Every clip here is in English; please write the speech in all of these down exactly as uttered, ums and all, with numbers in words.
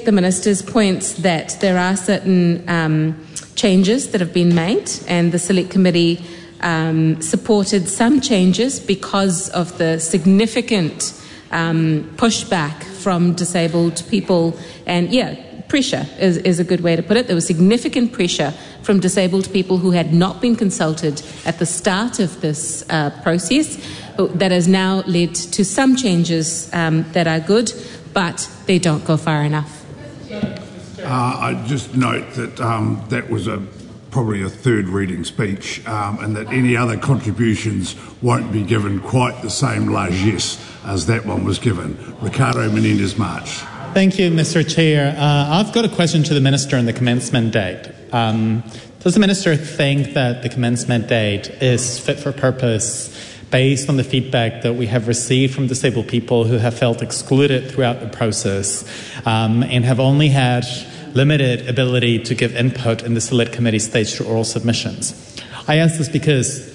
take the Minister's points that there are certain um, changes that have been made, and the Select Committee um, supported some changes because of the significant um, pushback from disabled people. And yeah, pressure is, is a good way to put it. There was significant pressure from disabled people who had not been consulted at the start of this uh, process that has now led to some changes um, that are good, but they don't go far enough. Uh, I just note that um, that was a probably a third reading speech, um, and that any other contributions won't be given quite the same largesse as that one was given. Ricardo Menendez-March. Thank you, Mister Chair. Uh, I've got a question to the Minister on the commencement date. Um, does the Minister think that the commencement date is fit for purpose based on the feedback that we have received from disabled people who have felt excluded throughout the process um, and have only had limited ability to give input in the Select Committee stage through oral submissions? I ask this because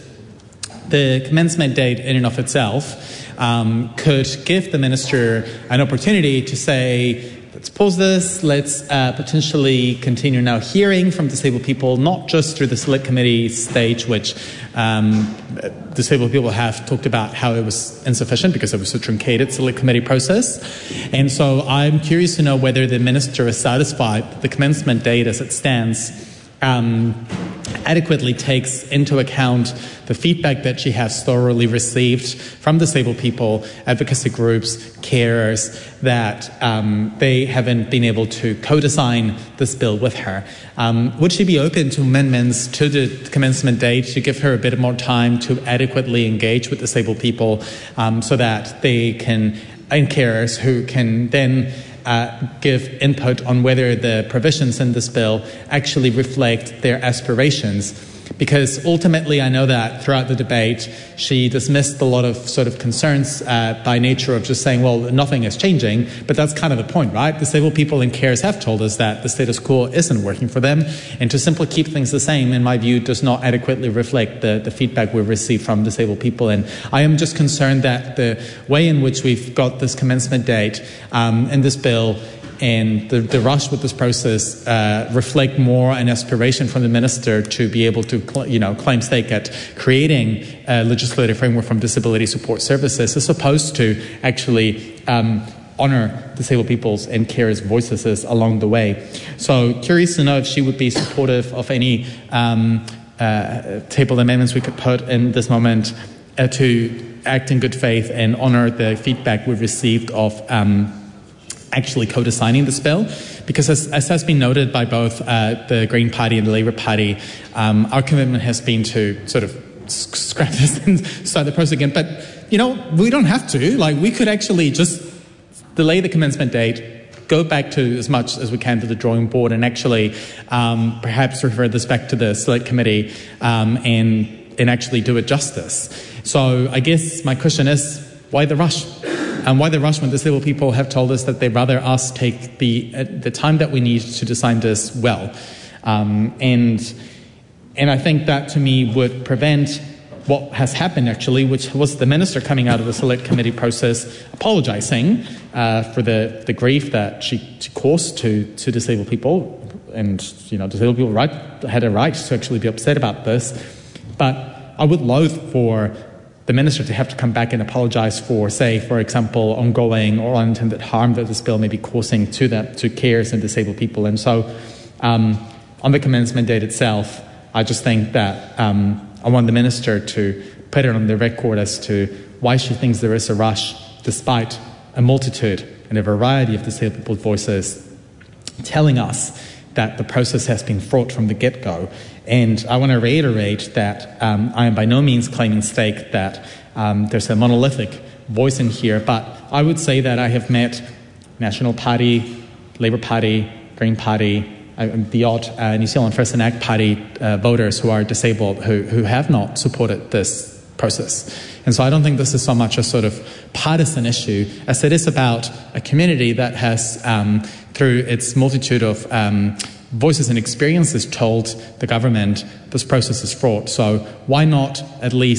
the commencement date in and of itself um, could give the Minister an opportunity to say, let's pause this, let's uh, potentially continue now hearing from disabled people, not just through the Select Committee stage, which um, disabled people have talked about how it was insufficient because it was a truncated Select Committee process. And so I'm curious to know whether the Minister is satisfied that the commencement date as it stands um, adequately takes into account the feedback that she has thoroughly received from disabled people, advocacy groups, carers, that um, they haven't been able to co-design this bill with her. Um, would she be open to amendments to the commencement date to give her a bit more time to adequately engage with disabled people um, so that they can, and carers who can then Uh, give input on whether the provisions in this bill actually reflect their aspirations? Because ultimately I know that throughout the debate she dismissed a lot of sort of concerns uh, by nature of just saying, well, nothing is changing, but that's kind of the point, right? Disabled people and carers have told us that the status quo isn't working for them, and to simply keep things the same, in my view, does not adequately reflect the, the feedback we've received from disabled people. And I am just concerned that the way in which we've got this commencement date um, in this bill and the, the rush with this process uh, reflect more an aspiration from the Minister to be able to, cl- you know, claim stake at creating a legislative framework from disability support services, as opposed to actually um, honour disabled people's and carers' voices along the way. So, curious to know if she would be supportive of any um, uh, tabled amendments we could put in this moment uh, to act in good faith and honour the feedback we've received of Um, actually co-designing this bill, because as, as has been noted by both uh, the Green Party and the Labour Party, um, our commitment has been to sort of scrap this and start the process again. But, you know, we don't have to. Like, we could actually just delay the commencement date, go back to as much as we can to the drawing board, and actually um, perhaps refer this back to the Select Committee um, and, and actually do it justice. So I guess my question is, why the rush? And why the rush when disabled people have told us that they'd rather us take the uh, the time that we need to design this well. Um, and and I think that to me would prevent what has happened actually, which was the Minister coming out of the Select Committee process apologising uh, for the, the grief that she, she caused to, to disabled people. And, you know, disabled people right, had a right to actually be upset about this. But I would loathe for the Minister to have to come back and apologise for, say, for example, ongoing or unintended harm that this bill may be causing to them, to carers and disabled people. And so um, on the commencement date itself, I just think that um, I want the Minister to put it on the record as to why she thinks there is a rush, despite a multitude and a variety of disabled people's voices telling us that the process has been fraught from the get-go. And I want to reiterate that um, I am by no means claiming stake that um, there's a monolithic voice in here, but I would say that I have met National Party, Labour Party, Green Party, uh, the odd uh, New Zealand First and Act Party uh, voters who are disabled who, who have not supported this process. And so I don't think this is so much a sort of partisan issue as it is about a community that has, um, through its multitude of um, voices and experiences, told the government this process is fraught. So why not at least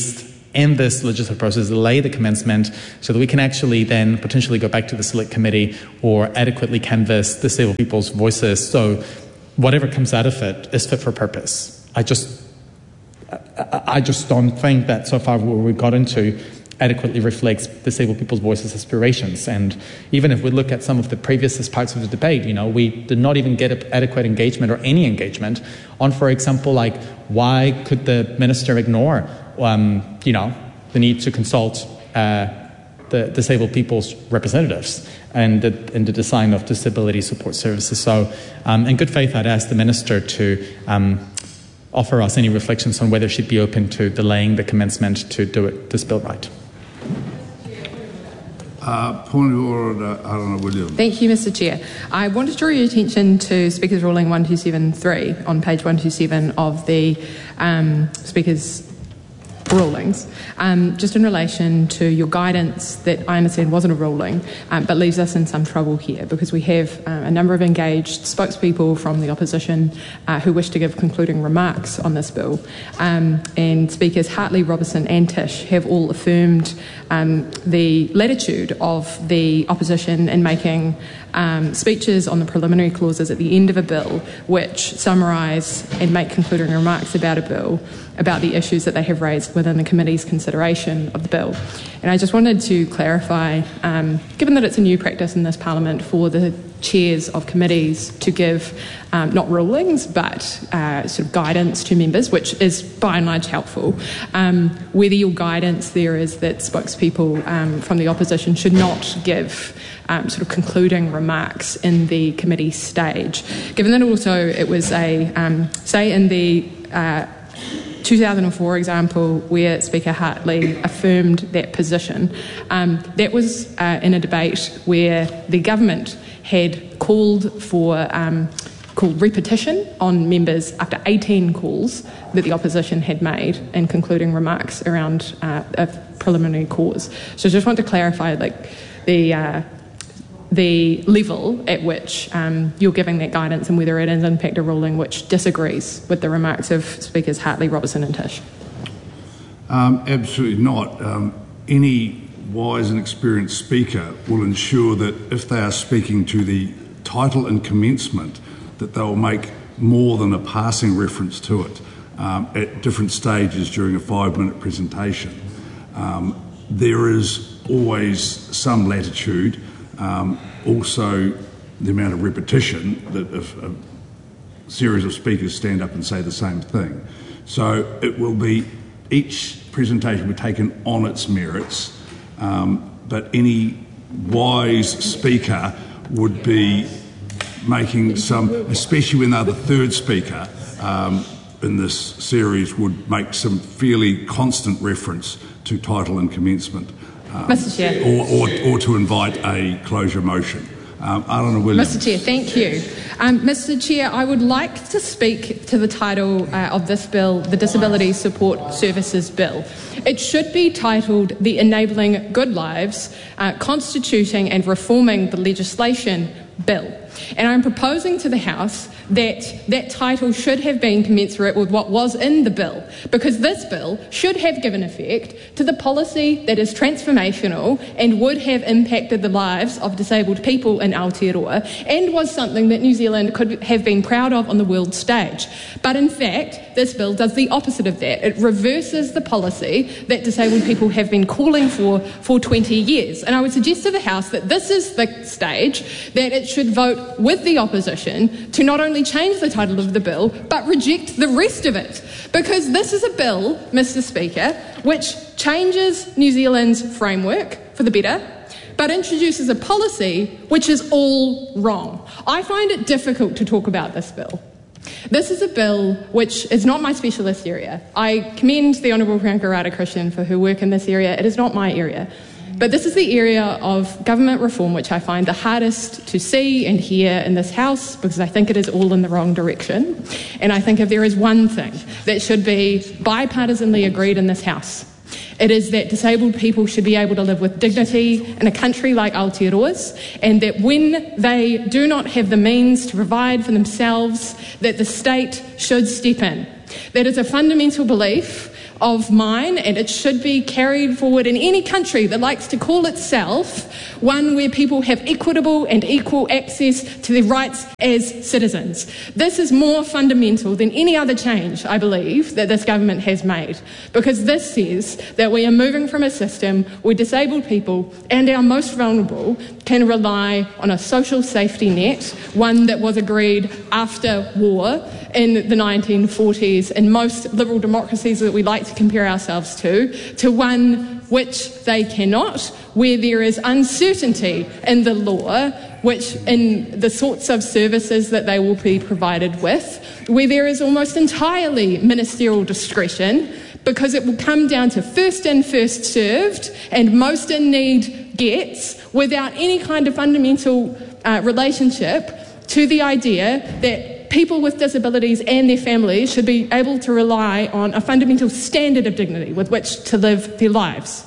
in this legislative process, delay the commencement, so that we can actually then potentially go back to the Select Committee or adequately canvass disabled people's voices, so whatever comes out of it is fit for purpose. I just, I, I just don't think that so far where we've got into adequately reflects disabled people's voices, aspirations. And even if we look at some of the previous parts of the debate, you know, we did not even get adequate engagement or any engagement on, for example, like why could the minister ignore, um, you know, the need to consult uh, the disabled people's representatives and the, in the design of disability support services. So um, in good faith, I'd ask the minister to um, offer us any reflections on whether she'd be open to delaying the commencement to do it, this bill right. Uh, point of order, Arana Williams. Thank you, Mister Chair. I want to draw your attention to Speaker's Ruling one two seven three on page one two seven of the um, Speaker's rulings, um, just in relation to your guidance that I understand wasn't a ruling, um, but leaves us in some trouble here because we have uh, a number of engaged spokespeople from the opposition uh, who wish to give concluding remarks on this bill. Um, and Speakers Hartley, Robertson and Tish have all affirmed um, the latitude of the opposition in making um, speeches on the preliminary clauses at the end of a bill which summarise and make concluding remarks about a bill, about the issues that they have raised within the committee's consideration of the bill. And I just wanted to clarify, um, given that it's a new practice in this Parliament for the chairs of committees to give um, not rulings but uh, sort of guidance to members, which is by and large helpful, um, whether your guidance there is that spokespeople um, from the opposition should not give um, sort of concluding remarks in the committee stage, given that also it was a, um, say in the uh, two thousand four example where Speaker Hartley affirmed that position, um, that was uh, in a debate where the government had called for um, called repetition on members after eighteen calls that the opposition had made in concluding remarks around uh, a preliminary cause. So I just want to clarify like the uh, the level at which um, you're giving that guidance and whether it is in fact a ruling which disagrees with the remarks of Speakers Hartley, Robertson and Tish. Um, absolutely not. Um, any wise and experienced speaker will ensure that if they are speaking to the title and commencement, that they will make more than a passing reference to it um, at different stages during a five-minute presentation. Um, there is always some latitude. Um, also, the amount of repetition that if a series of speakers stand up and say the same thing. So it will be, each presentation will be taken on its merits, um, but any wise speaker would be making some, especially when they're the third speaker um, in this series, would make some fairly constant reference to title and commencement. Um, Mister Chair. Or, or, or to invite a closure motion. Um, Arana Williams. Mister Chair, thank you. Um, Mister Chair, I would like to speak to the title uh, of this bill, the Disability Support Services Bill. It should be titled The Enabling Good Lives, uh, Constituting and Reforming the Legislation Bill. And I'm proposing to the House that that title should have been commensurate with what was in the bill, because this bill should have given effect to the policy that is transformational and would have impacted the lives of disabled people in Aotearoa and was something that New Zealand could have been proud of on the world stage. But in fact, this bill does the opposite of that. It reverses the policy that disabled people have been calling for for twenty years. And I would suggest to the House that this is the stage that it should vote with the opposition to not only change the title of the bill, but reject the rest of it. Because this is a bill, Mister Speaker, which changes New Zealand's framework for the better, but introduces a policy which is all wrong. I find it difficult to talk about this bill. This is a bill which is not my specialist area. I commend the Honourable Priyanka Radhakrishnan for her work in this area. It is not my area. But this is the area of government reform which I find the hardest to see and hear in this House, because I think it is all in the wrong direction. And I think if there is one thing that should be bipartisanly agreed in this House, it is that disabled people should be able to live with dignity in a country like Aotearoa's, and that when they do not have the means to provide for themselves, that the state should step in. That is a fundamental belief of mine, and it should be carried forward in any country that likes to call itself one where people have equitable and equal access to their rights as citizens. This is more fundamental than any other change, I believe, that this government has made, because this says that we are moving from a system where disabled people and our most vulnerable can rely on a social safety net, one that was agreed after war in the nineteen forties in most liberal democracies that we like to compare ourselves to, to one which they cannot, where there is uncertainty in the law, which in the sorts of services that they will be provided with, where there is almost entirely ministerial discretion, because it will come down to first in, first served, and most in need gets, without any kind of fundamental uh, relationship to the idea that people with disabilities and their families should be able to rely on a fundamental standard of dignity with which to live their lives.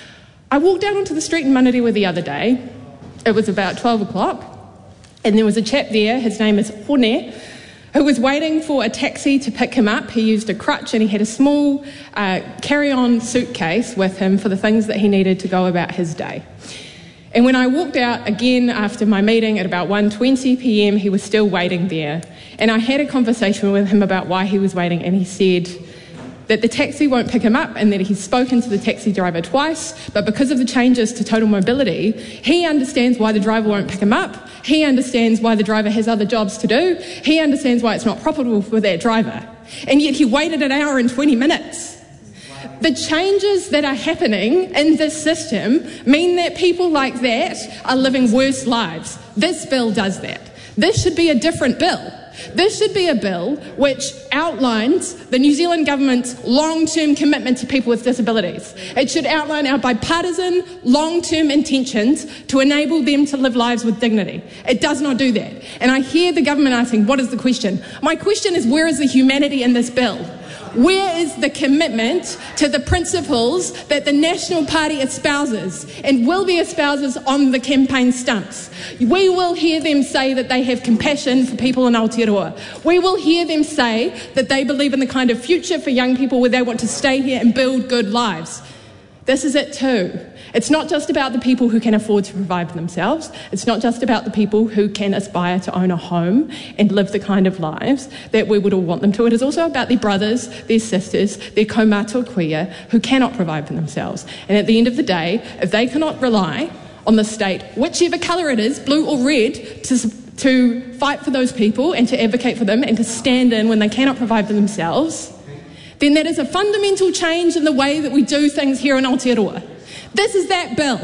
I walked out onto the street in Manurewa the other day. It was about twelve o'clock, and there was a chap there, his name is Hone, who was waiting for a taxi to pick him up. He used a crutch and he had a small uh, carry-on suitcase with him for the things that he needed to go about his day. And when I walked out again after my meeting at about one twenty p m, he was still waiting there. And I had a conversation with him about why he was waiting, and he said that the taxi won't pick him up and that he's spoken to the taxi driver twice, but because of the changes to total mobility, he understands why the driver won't pick him up. He understands why the driver has other jobs to do. He understands why it's not profitable for that driver. And yet he waited an hour and twenty minutes. The changes that are happening in this system mean that people like that are living worse lives. This bill does that. This should be a different bill. This should be a bill which outlines the New Zealand government's long-term commitment to people with disabilities. It should outline our bipartisan, long-term intentions to enable them to live lives with dignity. It does not do that. And I hear the government asking, what is the question? My question is, where is the humanity in this bill? Where is the commitment to the principles that the National Party espouses and will be espouses on the campaign stumps? We will hear them say that they have compassion for people in Aotearoa. We will hear them say that they believe in the kind of future for young people where they want to stay here and build good lives. This is it too. It's not just about the people who can afford to provide for themselves. It's not just about the people who can aspire to own a home and live the kind of lives that we would all want them to. It is also about their brothers, their sisters, their kaumātua kuia who cannot provide for themselves. And at the end of the day, if they cannot rely on the state, whichever colour it is, blue or red, to, to fight for those people and to advocate for them and to stand in when they cannot provide for themselves, then that is a fundamental change in the way that we do things here in Aotearoa. This is that bill.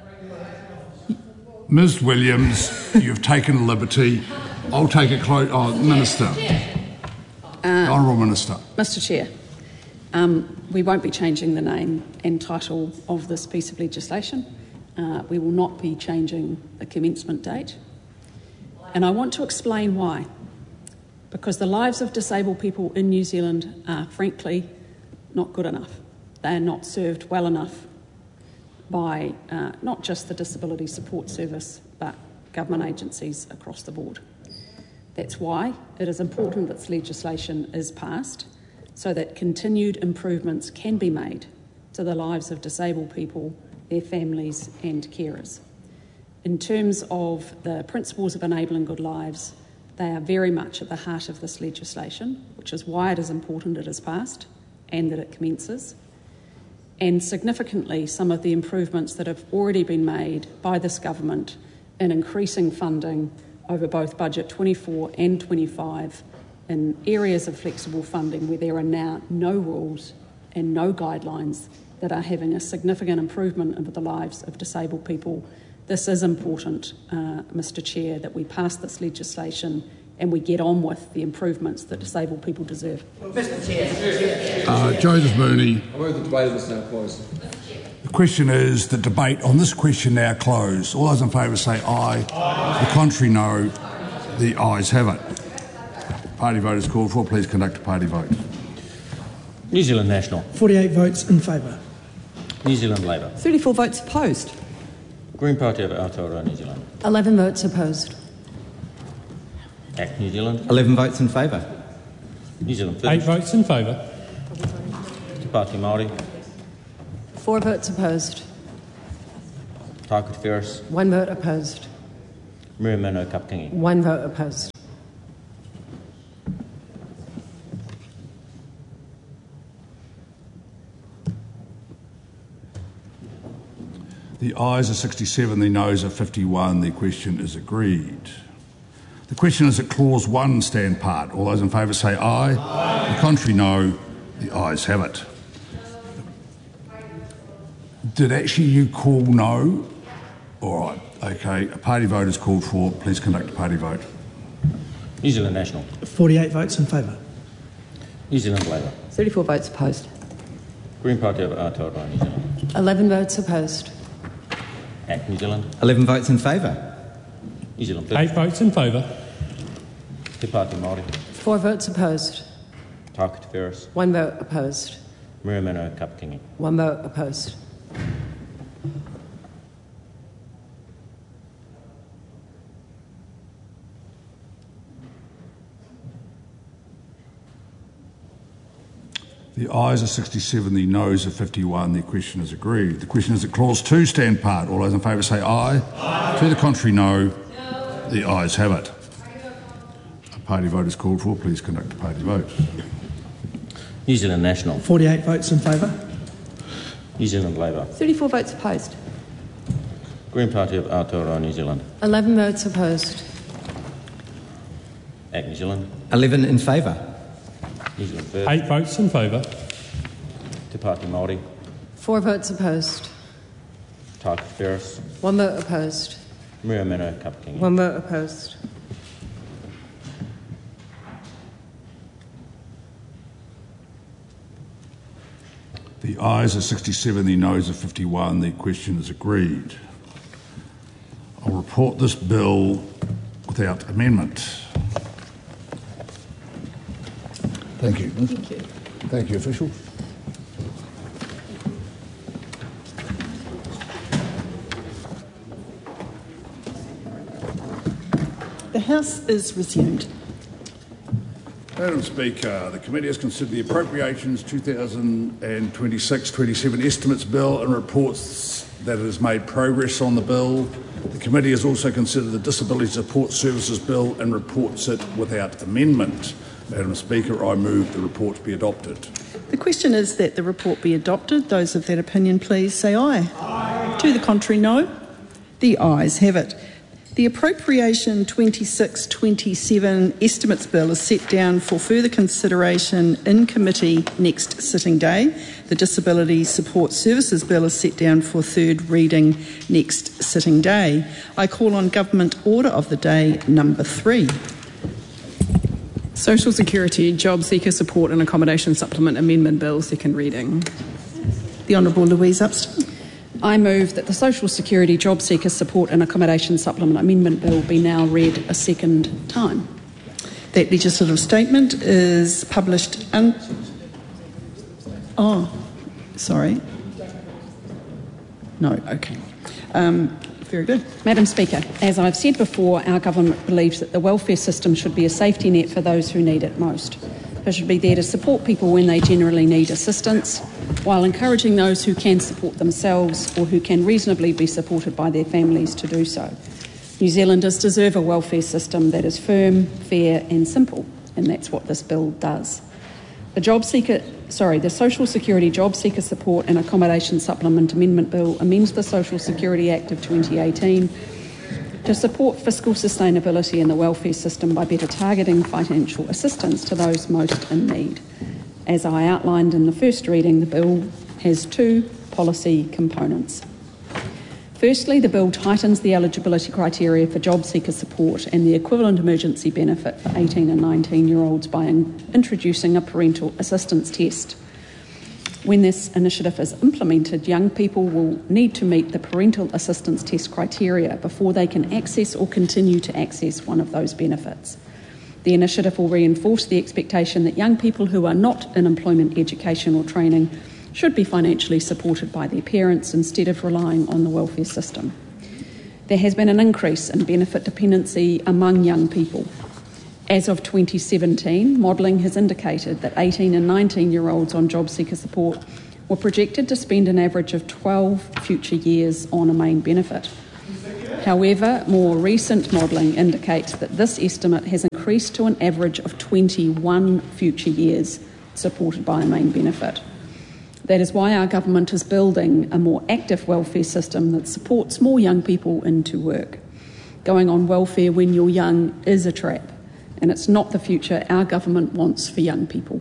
Miz Williams, you've taken a liberty. I'll take a close... Oh, Minister. Uh, Honourable Minister. Mister Chair, um, we won't be changing the name and title of this piece of legislation. Uh, we will not be changing the commencement date. And I want to explain why. Because the lives of disabled people in New Zealand are, frankly, not good enough. They are not served well enough by uh, not just the Disability Support Service, but government agencies across the board. That's why it is important that this legislation is passed so that continued improvements can be made to the lives of disabled people, their families and carers. In terms of the principles of enabling good lives, they are very much at the heart of this legislation, which is why it is important it is passed and that it commences. And significantly, some of the improvements that have already been made by this government in increasing funding over both budget twenty-four and twenty-five in areas of flexible funding where there are now no rules and no guidelines that are having a significant improvement of the lives of disabled people. This is important, uh, Mister Chair, that we pass this legislation and we get on with the improvements that disabled people deserve. Uh, Joseph Mooney. I move the debate of this now closed. The question is, the debate on this question now closed. All those in favour say aye. Aye. The contrary, no. The ayes have it. Party vote is called for. Please conduct a party vote. New Zealand National. forty-eight votes in favour. New Zealand Labour. thirty-four votes opposed. Green Party of Aotearoa New Zealand. eleven votes opposed. Act New Zealand. eleven votes in favour. New Zealand First. eight votes in favour. Te Pāti Māori. Four votes opposed. Tāku Te Whereas. One vote opposed. Miramano Kapkingi. One vote opposed. The ayes are sixty-seven, the noes are fifty-one. The question is agreed. The question is that clause one stand part. All those in favour say aye. Aye. The contrary, no. The ayes have it. Did actually you call no? All right, okay. A party vote is called for. Please conduct a party vote. New Zealand National. forty-eight votes in favour. New Zealand Labour. thirty-four votes opposed. Green Party of Aotearoa New Zealand. eleven votes opposed. Act New Zealand. eleven votes in favour. New Zealand Eight votes in favour. Te Pāti Māori. Four votes opposed. Tāku Te Whereas. One vote opposed. Miramano Kapkingi. One vote opposed. The ayes are sixty-seven, the noes are fifty-one. The question is agreed. The question is that clause two stand part. All those in favour say aye. Aye. To the contrary, no. No. The ayes have it. A party vote is called for. Please conduct a party vote. New Zealand National. forty-eight votes in favour. New Zealand Labour. thirty-four votes opposed. Green Party of Aotearoa New Zealand. eleven votes opposed. Act New Zealand. eleven in favour. New Zealand First. Eight votes in favour. Te Pāti Māori. Four votes opposed. Tāku Te Whereas. One vote opposed. Miramano Kapkingi. One vote opposed. The ayes are sixty-seven, the noes are fifty-one. The question is agreed. I'll report this bill without amendment. Thank you. Thank you. Thank you, official. The House is resumed. Madam Speaker, the committee has considered the Appropriations twenty twenty-six twenty-seven Estimates Bill and reports that it has made progress on the bill. The committee has also considered the Disability Support Services Bill and reports it without amendment. Madam Speaker, I move the report be adopted. The question is that the report be adopted. Those of that opinion, please say aye. Aye. To the contrary, no. The ayes have it. The Appropriation twenty-six twenty-seven Estimates Bill is set down for further consideration in committee next sitting day. The Disability Support Services Bill is set down for third reading next sitting day. I call on Government Order of the Day number three. Social Security Job Seeker Support and Accommodation Supplement Amendment Bill, second reading. The Honourable Louise Upston. I move that the Social Security Job Seeker Support and Accommodation Supplement Amendment Bill be now read a second time. That legislative statement is published un- Oh, sorry. No, okay. Um, very good. Madam Speaker, as I've said before, our government believes that the welfare system should be a safety net for those who need it most. It should be there to support people when they generally need assistance, while encouraging those who can support themselves or who can reasonably be supported by their families to do so. New Zealanders deserve a welfare system that is firm, fair and simple, and that's what this bill does. The Job Seeker, sorry, the Social Security Job Seeker Support and Accommodation Supplement Amendment Bill amends the Social Security Act of twenty eighteen to support fiscal sustainability in the welfare system by better targeting financial assistance to those most in need. As I outlined in the first reading, the bill has two policy components. Firstly, the bill tightens the eligibility criteria for job seeker support and the equivalent emergency benefit for eighteen and nineteen-year-olds by in- introducing a parental assistance test. When this initiative is implemented, young people will need to meet the parental assistance test criteria before they can access or continue to access one of those benefits. The initiative will reinforce the expectation that young people who are not in employment, education or training should be financially supported by their parents instead of relying on the welfare system. There has been an increase in benefit dependency among young people, As of twenty seventeen, modelling has indicated that eighteen and nineteen-year-olds on job seeker support were projected to spend an average of twelve future years on a main benefit. However, more recent modelling indicates that this estimate has increased to an average of twenty-one future years supported by a main benefit. That is why our government is building a more active welfare system that supports more young people into work. Going on welfare when you're young is a trap, and it's not the future our government wants for young people.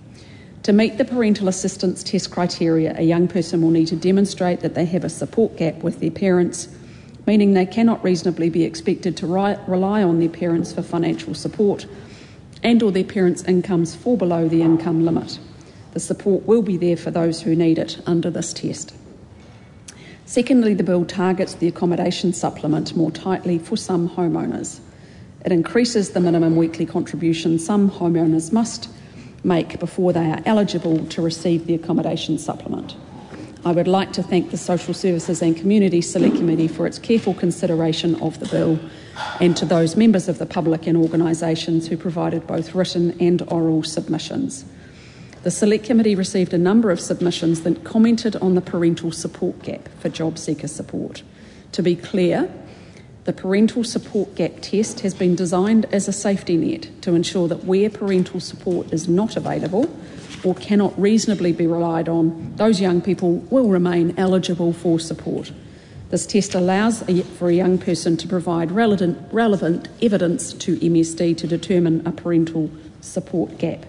To meet the parental assistance test criteria, a young person will need to demonstrate that they have a support gap with their parents, meaning they cannot reasonably be expected to ri- rely on their parents for financial support, and or their parents' incomes fall below the income limit. The support will be there for those who need it under this test. Secondly, the bill targets the accommodation supplement more tightly for some homeowners. It increases the minimum weekly contribution some homeowners must make before they are eligible to receive the accommodation supplement. I would like to thank the Social Services and Community Select Committee for its careful consideration of the bill, and to those members of the public and organisations who provided both written and oral submissions. The Select Committee received a number of submissions that commented on the parental support gap for job seeker support. To be clear, the parental support gap test has been designed as a safety net to ensure that where parental support is not available or cannot reasonably be relied on, those young people will remain eligible for support. This test allows for a young person to provide relevant, relevant evidence to M S D to determine a parental support gap.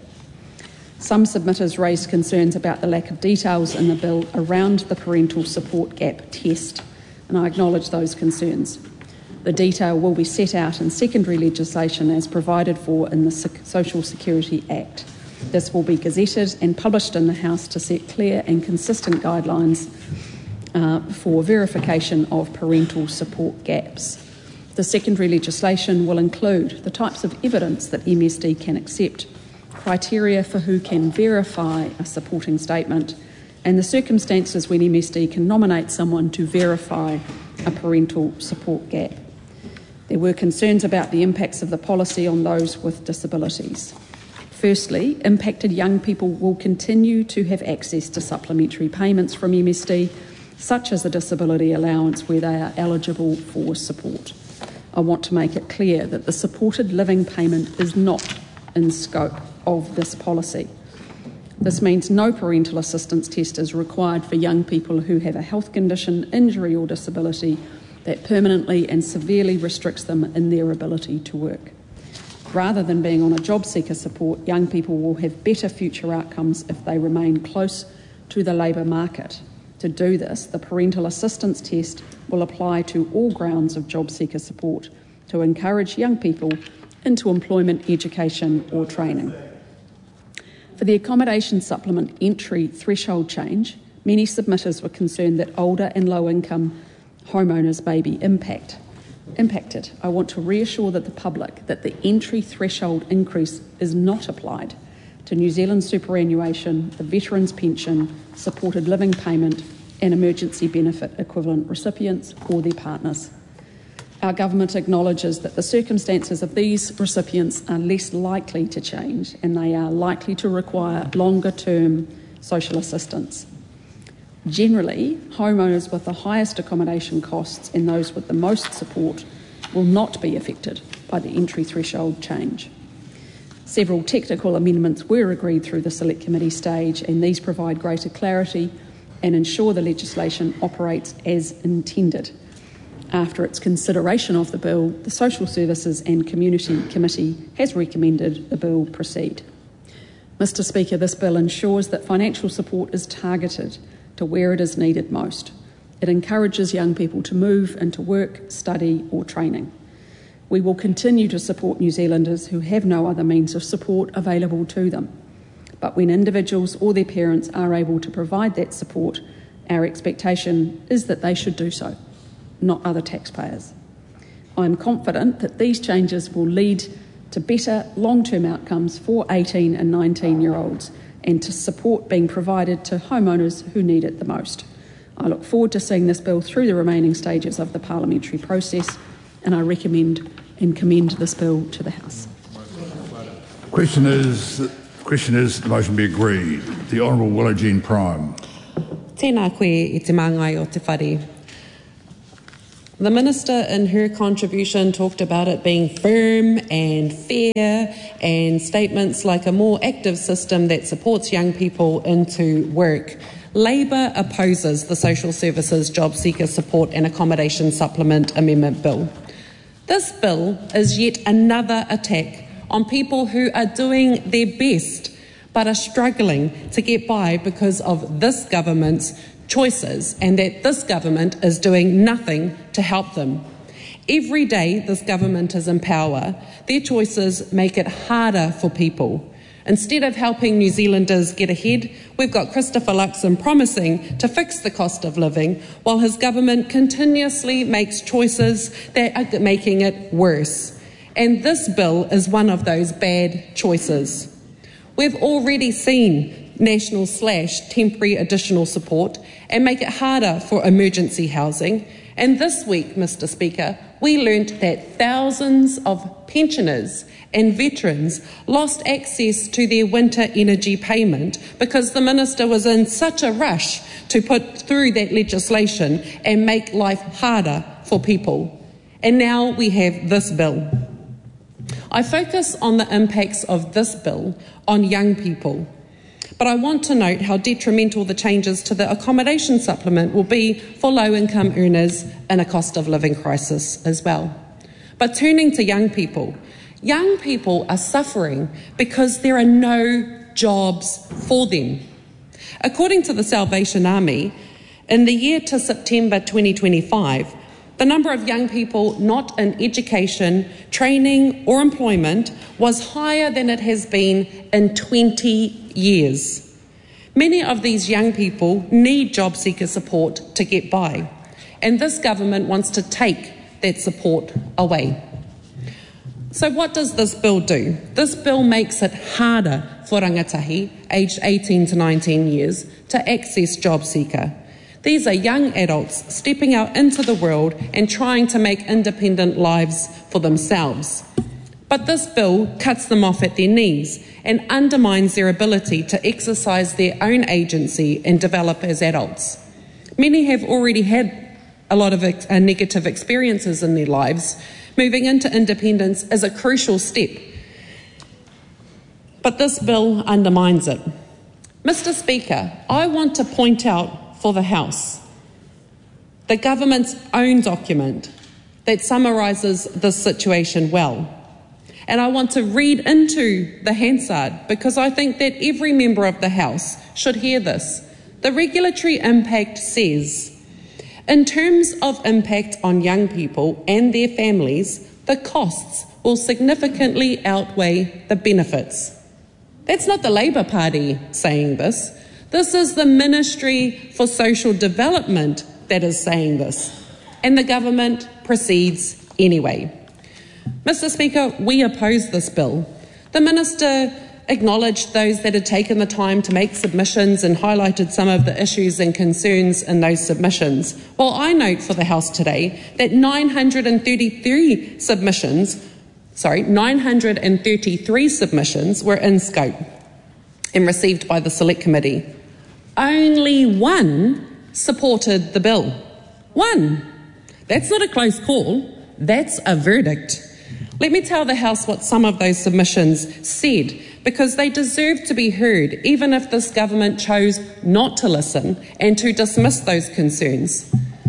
Some submitters raised concerns about the lack of details in the bill around the parental support gap test, and I acknowledge those concerns. The detail will be set out in secondary legislation as provided for in the Social Security Act. This will be gazetted and published in the House to set clear and consistent guidelines uh, for verification of parental support gaps. The secondary legislation will include the types of evidence that M S D can accept, criteria for who can verify a supporting statement, and the circumstances when M S D can nominate someone to verify a parental support gap. There were concerns about the impacts of the policy on those with disabilities. Firstly, impacted young people will continue to have access to supplementary payments from M S D, such as a disability allowance where they are eligible for support. I want to make it clear that the supported living payment is not in scope of this policy. This means no parental assistance test is required for young people who have a health condition, injury or disability that permanently and severely restricts them in their ability to work. Rather than being on a job seeker support, young people will have better future outcomes if they remain close to the labour market. To do this, the parental assistance test will apply to all grounds of job seeker support to encourage young people into employment, education or training. For the accommodation supplement entry threshold change, many submitters were concerned that older and low-income homeowners may be impact, impacted. I want to reassure that the public that the entry threshold increase is not applied to New Zealand superannuation, the Veterans Pension, supported living payment and emergency benefit equivalent recipients or their partners. Our government acknowledges that the circumstances of these recipients are less likely to change and they are likely to require longer-term social assistance. Generally, homeowners with the highest accommodation costs and those with the most support will not be affected by the entry threshold change. Several technical amendments were agreed through the Select Committee stage, and these provide greater clarity and ensure the legislation operates as intended. After its consideration of the bill, the Social Services and Community Committee has recommended the bill proceed. Mister Speaker, this bill ensures that financial support is targeted to where it is needed most. It encourages young people to move into work, study or training. We will continue to support New Zealanders who have no other means of support available to them. But when individuals or their parents are able to provide that support, our expectation is that they should do so, not other taxpayers. I am confident that these changes will lead to better long-term outcomes for eighteen and nineteen-year-olds and to support being provided to homeowners who need it the most. I look forward to seeing this bill through the remaining stages of the parliamentary process, and I recommend and commend this bill to the House. Question is, the question is the motion be agreed. The Honourable Willow Jean Prime. Tēnā koe I te māngai o te whare. The Minister in her contribution talked about it being firm and fair and statements like a more active system that supports young people into work. Labor opposes the Social Services Job Seeker Support and Accommodation Supplement Amendment Bill. This bill is yet another attack on people who are doing their best but are struggling to get by because of this government's choices and that this government is doing nothing to help them. Every day this government is in power, their choices make it harder for people. Instead of helping New Zealanders get ahead, we've got Christopher Luxon promising to fix the cost of living while his government continuously makes choices that are making it worse. And this bill is one of those bad choices. We've already seen national slash temporary additional support and make it harder for emergency housing. And this week, Mister Speaker, we learnt that thousands of pensioners and veterans lost access to their winter energy payment because the Minister was in such a rush to put through that legislation and make life harder for people. And now we have this bill. I focus on the impacts of this bill on young people, but I want to note how detrimental the changes to the accommodation supplement will be for low-income earners in a cost of living crisis as well. But turning to young people, young people are suffering because there are no jobs for them. According to the Salvation Army, in the year to September twenty twenty-five, the number of young people not in education, training or employment was higher than it has been in twenty years. Many of these young people need job seeker support to get by, and this government wants to take that support away. So what does this bill do? This bill makes it harder for rangatahi aged eighteen to nineteen years to access job seeker. These are young adults stepping out into the world and trying to make independent lives for themselves. But this bill cuts them off at their knees and undermines their ability to exercise their own agency and develop as adults. Many have already had a lot of ex- uh, negative experiences in their lives. Moving into independence is a crucial step, but this bill undermines it. Mister Speaker, I want to point out for the House the government's own document that summarises this situation well. And I want to read into the Hansard because I think that every member of the House should hear this. The regulatory impact says, in terms of impact on young people and their families, the costs will significantly outweigh the benefits. That's not the Labour Party saying this. This is the Ministry for Social Development that is saying this, and the government proceeds anyway. Mister Speaker, we oppose this bill. The Minister acknowledged those that had taken the time to make submissions and highlighted some of the issues and concerns in those submissions. Well, I note for the House today that nine hundred thirty-three submissions, sorry, nine hundred thirty-three submissions were in scope and received by the Select Committee. Only one supported the bill. One. That's not a close call. That's a verdict. Let me tell the House what some of those submissions said, because they deserve to be heard, even if this government chose not to listen and to dismiss those concerns.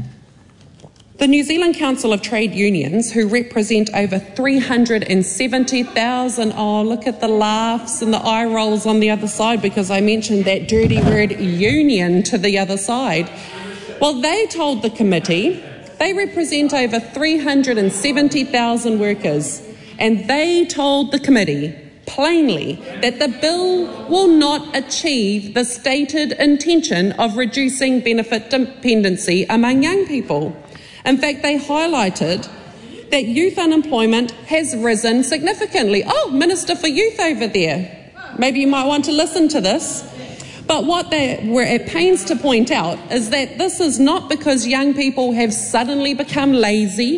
The New Zealand Council of Trade Unions, who represent over three hundred seventy thousand, oh, look at the laughs and the eye rolls on the other side because I mentioned that dirty word union to the other side. Well, they told the committee they represent over three hundred seventy thousand workers, and they told the committee plainly that the bill will not achieve the stated intention of reducing benefit dependency among young people. In fact, they highlighted that youth unemployment has risen significantly. Oh, Minister for Youth over there. Maybe you might want to listen to this. But what they were at pains to point out is that this is not because young people have suddenly become lazy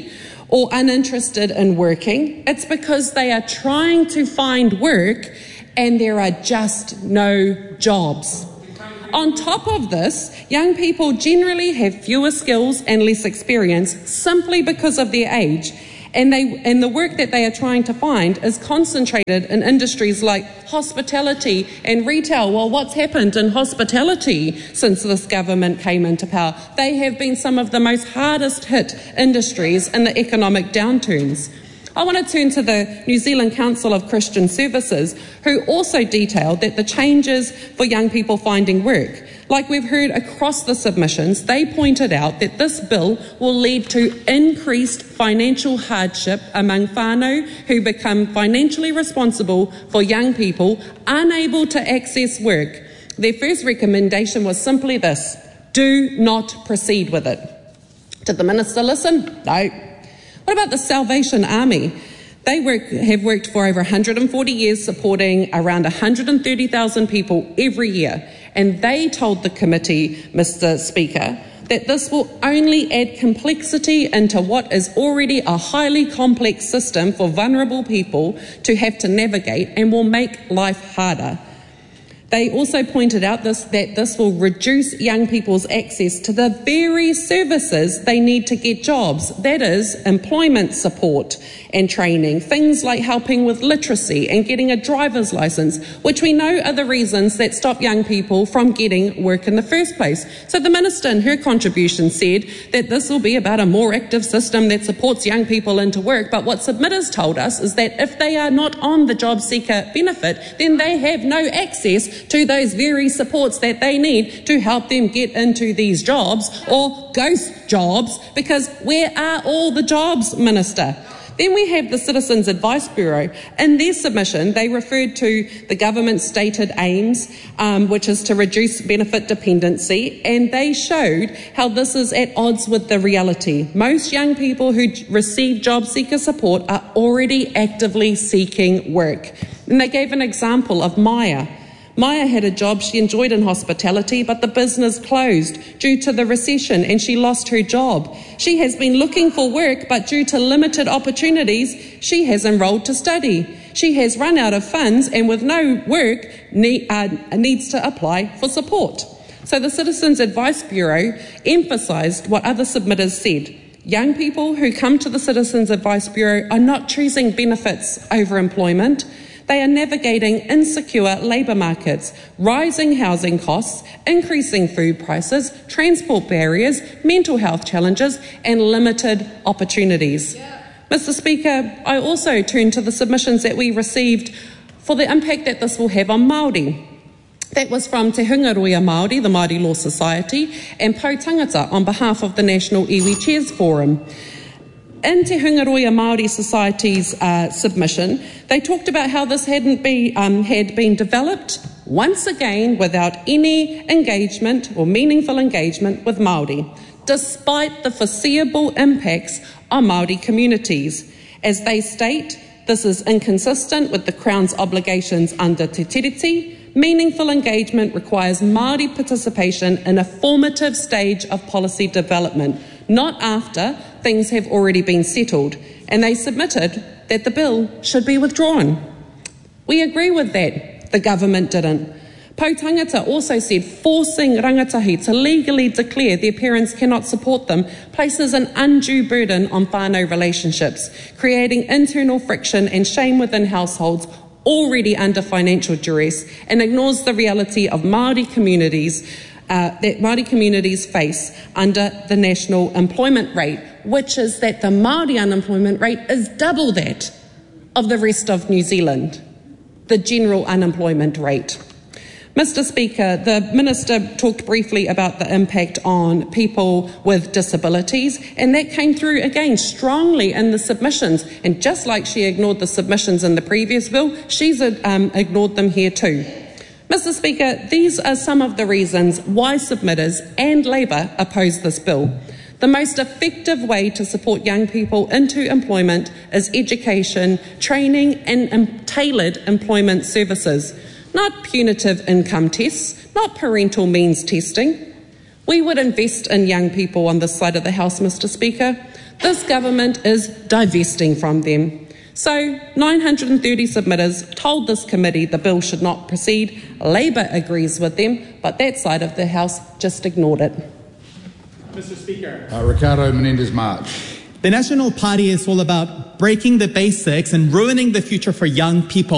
or uninterested in working. It's because they are trying to find work and there are just no jobs. On top of this, young people generally have fewer skills and less experience simply because of their age. And, they, and the work that they are trying to find is concentrated in industries like hospitality and retail. Well, what's happened in hospitality since this government came into power? They have been some of the most hardest hit industries in the economic downturns. I want to turn to the New Zealand Council of Christian Services, who also detailed that the changes for young people finding work, like we've heard across the submissions, they pointed out that this bill will lead to increased financial hardship among whānau who become financially responsible for young people unable to access work. Their first recommendation was simply this: do not proceed with it. Did the minister listen? No. What about the Salvation Army? They work, have worked for over one hundred forty years, supporting around one hundred thirty thousand people every year. And they told the committee, Mister Speaker, that this will only add complexity into what is already a highly complex system for vulnerable people to have to navigate and will make life harder. They also pointed out this, that this will reduce young people's access to the very services they need to get jobs, that is, employment support and training, things like helping with literacy and getting a driver's licence, which we know are the reasons that stop young people from getting work in the first place. So the Minister in her contribution said that this will be about a more active system that supports young people into work, but what submitters told us is that if they are not on the job seeker benefit, then they have no access to those very supports that they need to help them get into these jobs, or ghost jobs, because where are all the jobs, Minister? Then we have the Citizens Advice Bureau. In their submission, they referred to the government's stated aims, um, which is to reduce benefit dependency, and they showed how this is at odds with the reality. Most young people who receive job seeker support are already actively seeking work. And they gave an example of Maya. Maya had a job she enjoyed in hospitality, but the business closed due to the recession and she lost her job. She has been looking for work, but due to limited opportunities, she has enrolled to study. She has run out of funds and with no work need, uh, needs to apply for support. So the Citizens Advice Bureau emphasised what other submitters said. Young people who come to the Citizens Advice Bureau are not choosing benefits over employment. They are navigating insecure labour markets, rising housing costs, increasing food prices, transport barriers, mental health challenges and limited opportunities. Yeah. Mister Speaker, I also turn to the submissions that we received for the impact that this will have on Māori. That was from Te Hungaroia Māori, the Māori Law Society, and Pou Tangata on behalf of the National Iwi Chairs Forum. In Te Hungaroia Māori Society's uh, submission, they talked about how this hadn't be, um, had been developed, once again, without any engagement or meaningful engagement with Māori, despite the foreseeable impacts on Māori communities. As they state, this is inconsistent with the Crown's obligations under Te Tiriti. Meaningful engagement requires Māori participation in a formative stage of policy development, not after things have already been settled, and they submitted that the bill should be withdrawn. We agree with that. The government didn't. Pou Tangata also said forcing rangatahi to legally declare their parents cannot support them places an undue burden on whānau relationships, creating internal friction and shame within households already under financial duress, and ignores the reality of Māori communities Uh, that Māori communities face under the national employment rate, which is that the Māori unemployment rate is double that of the rest of New Zealand, the general unemployment rate. Mister Speaker, the Minister talked briefly about the impact on people with disabilities, and that came through again strongly in the submissions. And just like she ignored the submissions in the previous bill, she's um, ignored them here too. Mister Speaker, these are some of the reasons why submitters and Labour oppose this bill. The most effective way to support young people into employment is education, training and um, tailored employment services, not punitive income tests, not parental means testing. We would invest in young people on this side of the House, Mister Speaker. This government is divesting from them. So nine hundred thirty submitters told this committee the bill should not proceed. Labor agrees with them, but that side of the House just ignored it. Mister Speaker. Uh, Ricardo Menendez March. The National Party is all about breaking the basics and ruining the future for young people.